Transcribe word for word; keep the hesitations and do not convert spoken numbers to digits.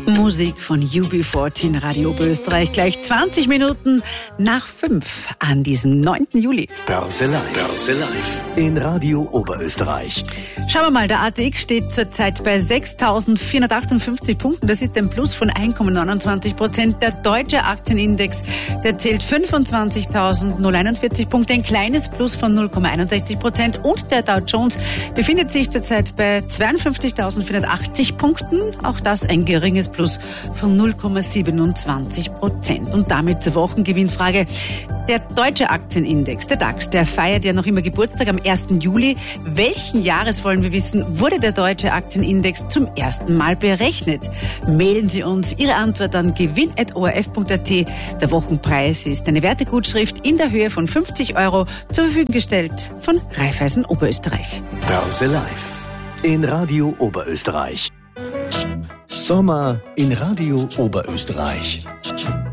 Musik von U B vierzehn, Radio Oberösterreich, gleich zwanzig Minuten nach fünf an diesem neunten Juli. Börse Live. Börse Live in Radio Oberösterreich. Schauen wir mal, der A T X steht zurzeit bei sechstausendvierhundertachtundfünfzig Punkten. Das ist ein Plus von eins Komma neunundzwanzig Prozent. Der deutsche Aktienindex, der zählt fünfundzwanzigtausendeinundvierzig Punkte, ein kleines Plus von null Komma einundsechzig Prozent. Und der Dow Jones befindet sich zurzeit bei zweiundfünfzigtausendvierhundertachtzig Punkten. Auch das ein geringes Plus von null Komma siebenundzwanzig Prozent. Und damit zur Wochengewinnfrage. Der deutsche Aktienindex, der DAX, der feiert ja noch immer Geburtstag am ersten Juli. Welchen Jahres, wollen wir wissen, wurde der deutsche Aktienindex zum ersten Mal berechnet? Mailen Sie uns Ihre Antwort an gewinn at o r f punkt a t. Der Wochenpreis ist eine Wertegutschrift in der Höhe von fünfzig Euro, zur Verfügung gestellt von Raiffeisen Oberösterreich. Börse Live in Radio Oberösterreich. Sommer in Radio Oberösterreich.